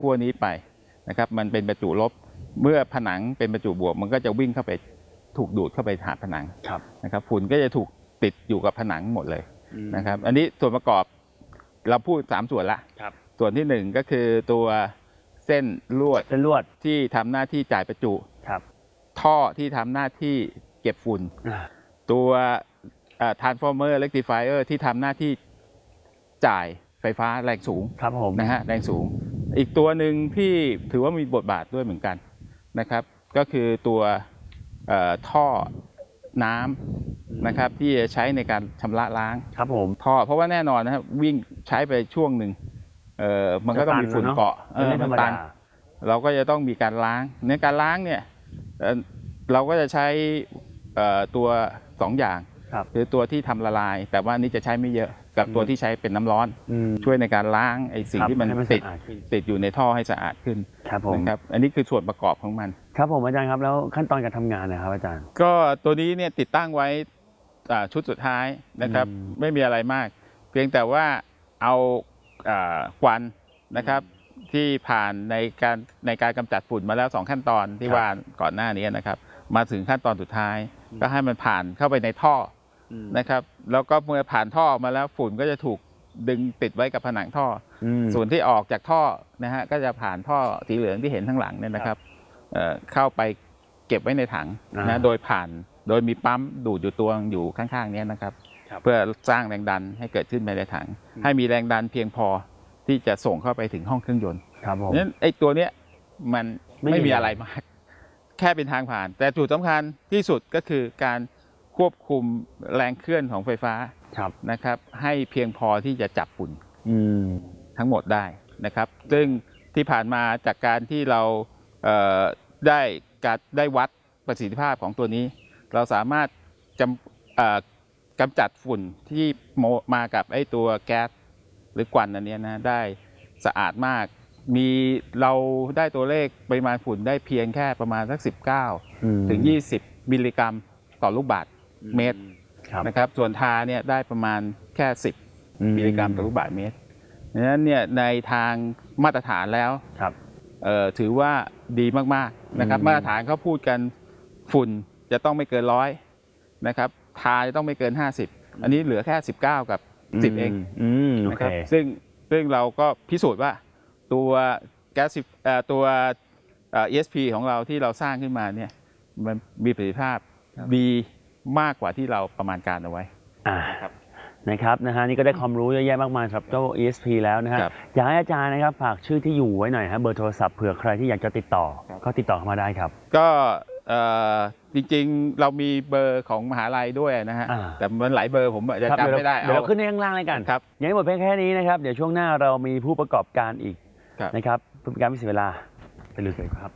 ขั้วนี้ไปนะครับมันเป็นประจุลบเมื่อผนังเป็นประจุบวกมันก็จะวิ่งเข้าไปถูกดูดเข้าไปหาผนังนะครับฝุ่นก็จะถูกติดอยู่กับผนังหมดเลยนะครับอันนี้ส่วนประกอบเราพูด3ส่วนละส่วนที่1ก็คือตัวเส้นลวดที่ทำหน้าที่จ่ายประจุท่อที่ทำหน้าที่เก็บฝุ่นตัวtransformer rectifier ที่ทำหน้าที่จ่ายไฟฟ้าแรงสูงนะฮะแรงสูงอีกตัวหนึ่งที่ถือว่ามีบทบาทด้วยเหมือนกันนะครับก็คือตัวท่อน้ำนะครับที่จะใช้ในการชำระล้างท่อเพราะว่าแน่นอนนะครับวิ่งใช้ไปช่วงหนึ่งมันก็ต้องมีฝุ่นเกาะมันตันเราก็จะต้องมีการล้างในการล้างเนี่ยเราก็จะใช้ตัว2อย่างคือตัวที่ทำละลายแต่ว่านี่จะใช้ไม่เยอะกับตัวที่ใช้เป็นน้ำร้อนช่วยในการล้างไอ้สิ่งที่มันติดอยู่ในท่อให้สะอาดขึ้นนะครับอันนี้คือส่วนประกอบของมันครับผมอาจารย์ครับแล้วขั้นตอนการทำงานนะครับอาจารย์ก็ตัวนี้เนี่ยติดตั้งไว้ชุดสุดท้ายนะครับไม่มีอะไรมากเพียงแต่ว่าเอาควันนะครับที่ผ่านในการกำจัดฝุ่นมาแล้ว2ขั้นตอนที่ว่าก่อนหน้านี้นะครับมาถึงขั้นตอนสุดท้ายก็ให้มันผ่านเข้าไปในท่อนะครับแล้วก็เมื่อผ่านท่อมาแล้วฝุ่นก็จะถูกดึงติดไว้กับผนังท่อส่วนที่ออกจากท่อนะฮะก็จะผ่านท่อสีเหลืองที่เห็นข้างหลังเนี่ยนะครับเข้าไปเก็บไว้ในถังนะโดยมีปั๊มดูดอยู่ตัวอยู่ข้างๆนี้นะครับเพื่อสร้างแรงดันให้เกิดขึ้นภายในถังให้มีแรงดันเพียงพอที่จะส่งเข้าไปถึงห้องเครื่องยนต์นั้นไอ้ตัวเนี้ยมันไม่มีอะไรมากแค่เป็นทางผ่านแต่จุดสำคัญที่สุดก็คือการควบคุมแรงเคลื่อนของไฟฟ้านะครับให้เพียงพอที่จะจับฝุ่นทั้งหมดได้นะครับซึ่งที่ผ่านมาจากการที่เราได้วัดประสิทธิภาพของตัวนี้เราสามารถกำจัดฝุ่นที่มากับไอ้ตัวแก๊สหรือควันอันนี้นะได้สะอาดมากเราได้ตัวเลขปริมาณฝุ่นได้เพียงแค่ประมาณสัก19ถึง20มิลลิกรัมต่อลูกบาศก์เมตรนะครับส่วนทาเนี่ยได้ประมาณแค่10มิลลิกรัมต่อลูกบาศก์เมตรดังนั้นเนี่ยในทางมาตรฐานแล้วถือว่าดีมากๆนะครับมาตรฐานเขาพูดกันฝุ่นจะต้องไม่เกิน100นะครับทาจะต้องไม่เกิน50อันนี้เหลือแค่19กับ10เองนะครับซึ่งเราก็พิสูจน์ว่าตัวแก๊สตัวESP ของเราที่เราสร้างขึ้นมาเนี่ยมันมีประสิทธิภาพดีมากกว่าที่เราประมาณการเอาไว้นะครับนี่ก็ได้ความรู้เยอะแยะมากมายครับเจ้า ESP แล้วนะฮะอยากให้อาจารย์นะครับฝากชื่อที่อยู่ไว้หน่อยฮะเบอร์โทรศัพท์เผื่อใครที่อยากจะติดต่อก็ติดต่อเข้ามาได้ครับก็จริงๆเรามีเบอร์ของมหาลัยด้วยนะฮะแต่มันหลายเบอร์ผมจะจำไม่ได้เดี๋ยวเราขึ้นในข้างล่างเลยกันยังไม่หมดเพียงแค่นี้นะครับเดี๋ยวช่วงหน้าเรามีผู้ประกอบการอีกนะครับเพื่อเป็นการไม่เสียเวลาไปลุยกันครับ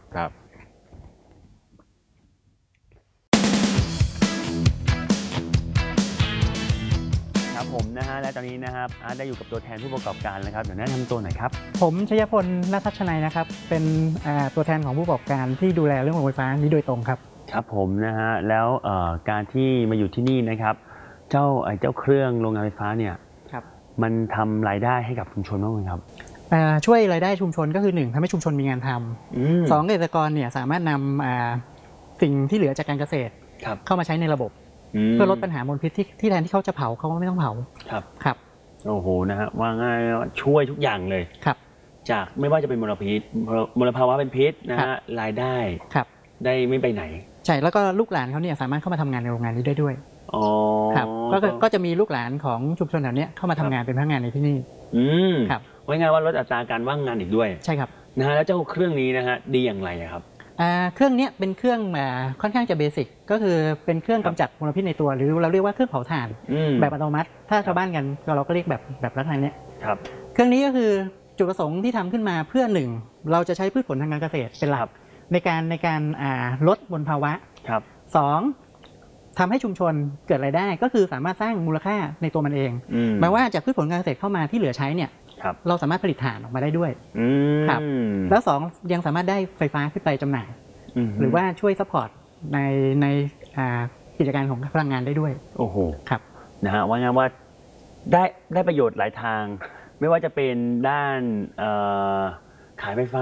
ครับผมนะฮะและตอนนี้นะครับอาร์ตได้อยู่กับตัวแทนผู้ประกอบการนะครับเดี๋ยวแนะนำตัวหน่อยครับผมชยพล ณ ทัชนัยนะครับเป็นตัวแทนของผู้ประกอบการที่ดูแลเรื่องโรงไฟฟ้านี้โดยตรงครับครับผมนะฮะแล้วการที่มาอยู่ที่นี่นะครับเจ้าเครื่องโรงงานไฟฟ้าเนี่ยมันทำรายได้ให้กับชุมชนบ้างไหมครับช่วยรายได้ชุมชนก็คือ1ทำให้ชุมชนมีงานทำ2เกษตรกรเนี่ยสามารถนำสิ่งที่เหลือจากการเกษตรเข้ามาใช้ในระบบเพื่อลดปัญหามลพิษที่แทนที่เขาจะเผาเขาไม่ต้องเผาครับโอ้โหนะฮะว่าง่ายช่วยทุกอย่างเลยครับจากไม่ว่าจะเป็นมลภาวะเป็นพิษนะฮะรายได้ได้ไม่ไปไหนใช่แล้วก็ลูกหลานเขาเนี่ยสามารถเข้ามาทำงานในโรงงานนี้ได้ด้วยครับก็จะมีลูกหลานของชุมชนแถวนี้เข้ามาทำงานเป็นพนักงานในที่นี่ครับไว้งานว่าลดอัตราการว่างงานอีกด้วยใช่ครับนะฮะแล้วเจ้าเครื่องนี้นะฮะดีอย่างไรครับเครื่องนี้เป็นเครื่องค่อนข้างจะเบสิกก็คือเป็นเครื่องกำจัดมลพิษในตัวหรือเราเรียกว่าเครื่องเผาถ่านแบบอัตโนมัติถ้าชาวบ้านกันเราก็เรียกแบบลักษณะนี้เครื่องนี้ก็คือจุดประสงค์ที่ทำขึ้นมาเพื่อ1เราจะใช้พืชผลทางการเกษตรเป็นหลักในการลดมลภาวะ2ทำให้ชุมชนเกิดรายได้ก็คือสามารถสร้างมูลค่าในตัวมันเองหมายว่าจากพืชผลการเกษตรเข้ามาที่เหลือใช้เนี่ยเราสามารถผลิตถ่านออกมาได้ด้วยครับแล้ว2ยังสามารถได้ไฟฟ้าขึ้นไปจำหน่ายหรือว่าช่วยซัพพอร์ตในกิจการของพลังงานได้ด้วยโอ้โหครับนะฮะว่างั้นว่าได้ประโยชน์หลายทางไม่ว่าจะเป็นด้านขายไฟฟ้า